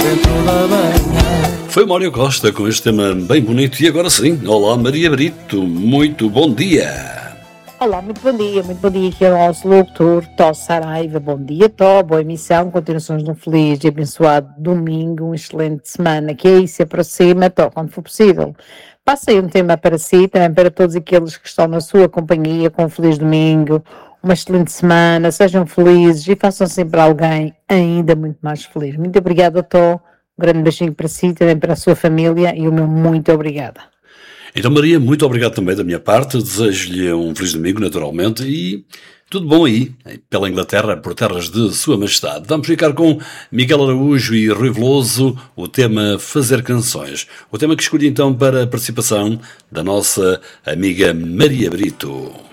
dentro da banha. Foi Mário Costa com este tema bem bonito. E agora sim, olá Maria Brito, muito bom dia. Olá, muito bom dia, aqui é o nosso locutor Tó Saraiva. Bom dia, Tó, boa emissão, continuações de um feliz e abençoado domingo, uma excelente semana, que aí se aproxima, Tó, quando for possível. Passa aí um tema para si, também para todos aqueles que estão na sua companhia, com um feliz domingo, uma excelente semana, sejam felizes e façam sempre alguém ainda muito mais feliz. Muito obrigada, Tó, um grande beijinho para si, também para a sua família e o meu muito obrigada. Então Maria, muito obrigado também da minha parte, desejo-lhe um feliz domingo naturalmente e tudo bom aí, pela Inglaterra, por terras de Sua Majestade. Vamos ficar com Miguel Araújo e Rui Veloso, o tema Fazer Canções. O tema que escolhi então para a participação da nossa amiga Maria Brito.